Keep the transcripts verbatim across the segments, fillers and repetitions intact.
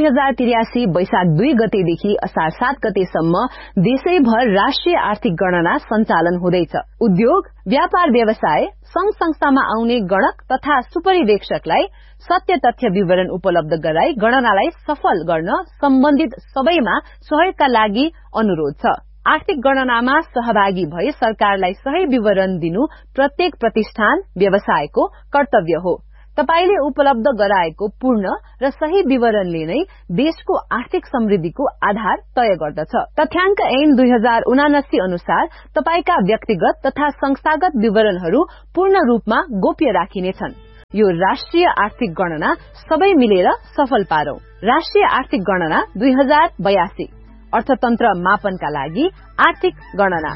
हजार त्रियासी वैशाख दुई गतेदेखि असार सात गतेसम्म देशैभर राष्ट्रिय आर्थिक गणना सञ्चालन हुँदैछ। उद्योग, व्यापार व्यवसाय, संघ संस्थामा आउने गणक तथा सुपरिवेक्षकलाई सत्य तथ्य विवरण उपलब्ध गराई गणनालाई सफल गर्न सम्बन्धित सबैमा सहयोगका लागि अनुरोध छ। आर्थिक गणनामा सहभागी भई सरकारलाई सही विवरण दिनु प्रत्येक प्रतिष्ठान व्यवसायको कर्तव्य हो। तपाईले उपलब्ध गराएको पूर्ण र सही विवरणले नै देशको आर्थिक समृद्धिको आधार तय गर्दछ। तथ्याङ्क ऐन दुई हजार उनासी अनुसार तपाईका व्यक्तिगत तथा संस्थागत विवरणहरू पूर्ण रूपमा गोप्य राखिनेछन्। यो राष्ट्रिय आर्थिक गणना सबै मिलेर सफल पारौं। राष्ट्रिय आर्थिक गणना दुई हजार बयासी अर्थतन्त्र मापनका लागि आर्थिक गणना।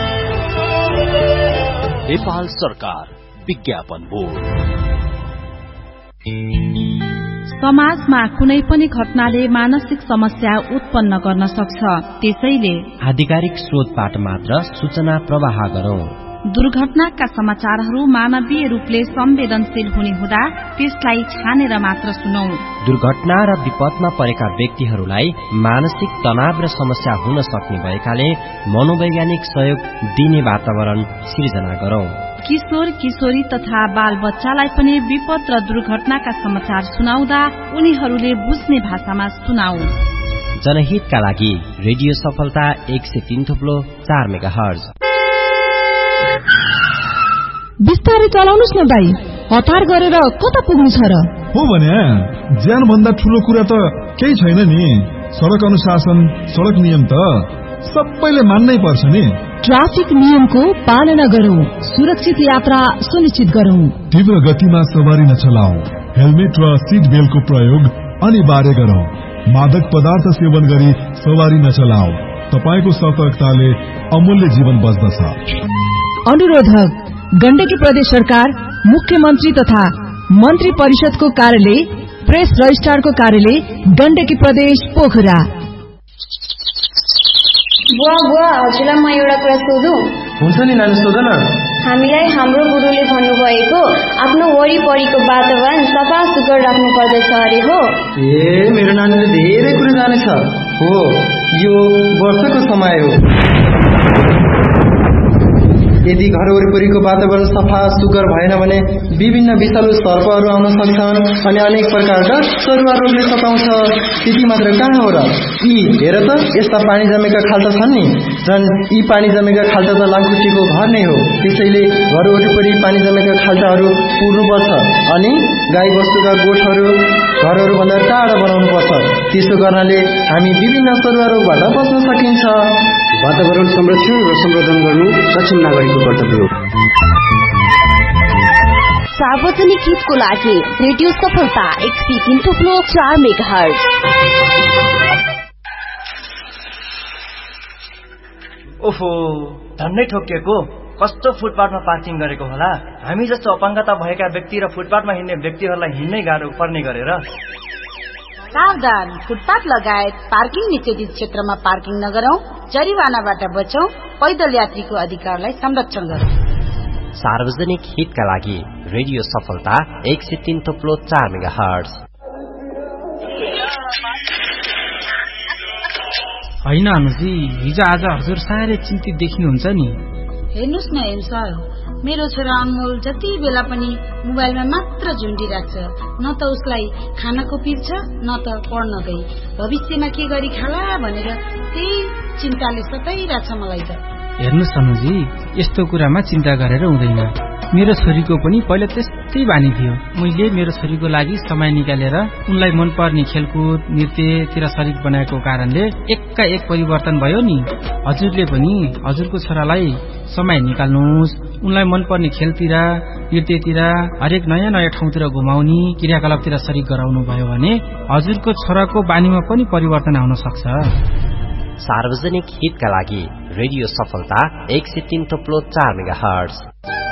नेपाल सरकार विज्ञापन बोर्ड। समाजमा कुनै पनि घटनाले मानसिक समस्या उत्पन्न गर्न सक्छ, त्यसैले आधिकारिक स्रोतबाट मात्र सूचना प्रवाह गरौं। दुर्घटनाका समाचारहरू मानवीय रूपले संवेदनशील हुने हुँदा त्यसलाई छानेर मात्र सुनौ। दुर्घटना र विपदमा परेका व्यक्तिहरूलाई मानसिक तनाव र समस्या हुन सक्ने भएकाले मनोवैज्ञानिक सहयोग दिने वातावरण सिर्जना गरौं। किशोर किशोरी तथा बाल बच्चालाई पनि विपद र दुर्घटनाका समाचार सुनाउँदा उनीहरूले बुझ्ने भाषामा सुनाऊ। जनहितका लागि रेडियो सफलता एक सय तीन थुप्लो चार मेगा हर्ज। बिस्तारै चलाउनुस् न भाइ, हतार गरेर कता पुग्नु छ र? हो भने ज्यान भन्दा ठूलो कुरा त केही छैन नि। सडक अनुशासन, सडक नियम त सबैले मान्नै पर्छ नि। ट्राफिक नियमको पालना गरौं, सुरक्षित यात्रा सुनिश्चित गरौं। तीव्र गतिमा सवारी नचलाऊ, हेलमेट र सीट बेल्टको प्रयोग अनिवार्य गरौं। मादक पदार्थ सेवन गरी सवारी नचलाऊ, तपाईको सतर्कताले अमूल्य जीवन बच्दछ। अनुरोधक गण्डकी प्रदेश सरकार, मुख्यमन्त्री तथा मन्त्री परिषदको कार्यालय, प्रेस रजिस्ट्रारको कार्यालय, गण्डकी प्रदेश पोखरा। बुवा बुवा, हजुरलाई म एउटा कुरा सोधौं? हुन्छ नि नानी, सोध न। हामीलाई हाम्रो गुरुले भन्नुभएको आफ्नो वरिपरिको वातावरण सफा सुग्घर राख्नु पर्दछ अरे हो? ए मेरो नानीले धेरै कुरा जानेछ। हो, यो वर्षको समय हो। यदि घर वरिपरिको वातावरण सफा सुग्घर भएन भने विभिन्न विषालु सर्पहरू आउन सक्छन् अनि अनेक प्रकारका सरुवा रोगले सताउँछ। त्यति मात्र कहाँ हो र, यी हेर त, यस्ता पानी जमेका खाल्टा छन् नि, झन् यी पानी जमेका खाल्टा त लामखुट्टेको घर नै हो। त्यसैले घर वरिपरि पानी जमेका खाल्टाहरू पुर्नुपर्छ अनि गाई बस्तुका गोठहरू घरहरूभन्दा टाढा बनाउनु पर्छ। त्यसो गर्नाले हामी विभिन्न सरुवा रोगबाट बच्न सकिन्छ। वातावरण संरक्षण र संवर्धन गर्नु सक्षम नागरिकको कर्तव्य हो। सार्वजनिक हितको लागि रेडियो सफलता एक सय तीन थुप्लो चार मेगाहर्ज। ओहो, धन्नै ठोकिएको। कस्तो फुटपाथमा पार्किङ गरेको होला। हामी जस्तो अपाङ्गता भएका व्यक्ति र फुटपाथमा हिँड्ने व्यक्तिहरूलाई हिँड्नै गाह्रो पर्ने गरेर। सावधान, फुटपाथ लगायत पार्किङ निषेधित क्षेत्रमा पार्किङ नगरौं, जरिवानाबाट बचौं, पैदल यात्रीको अधिकारलाई संरक्षण गरौं। सार्वजनिक हितका लागि रेडियो सफलता एक सय तीन थुप्लो चार मेगा हर्ज। होइन अनुजी, हिजो आज हजुर साह्रै चिन्तित देखिनुहुन्छ नि। हेर्नुस् न हेम सर, मेरो छोरा अनमोल जति बेला पनि मोबाइलमा मात्र झुन्डिरहेछ। न त उसलाई खानाको पिर छ, न त पढ्न गई। भविष्यमा के गरी खाला भनेर त्यही चिन्ताले सताइरहेछ मलाई त। हेर्नुस् अनुजी, यस्तो कुरामा चिन्ता गरेर हुँदैन। मेरो छोरीको पनि पहिला त्यस्तै बानी थियो। मैले मेरो छोरीको लागि समय निकालेर उनलाई मनपर्ने खेलकुद नृत्यतिर शरीक बनाएको कारणले एकाएक परिवर्तन भयो नि। हजुरले पनि हजुरको छोरालाई समय निकाल्नुहोस्, उनलाई मनपर्ने खेलतिर नृत्यतिर हरेक नयाँ नयाँ ठाउँतिर घुमाउने क्रियाकलापतिर शरीक गराउनु भयो भने हजुरको छोराको बानीमा पनि परिवर्तन आउन सक्छ। सार्वजनिक हितका लागि रेडियो सफलता एक सय तीन थुप्लो चार मेगा हर्ज।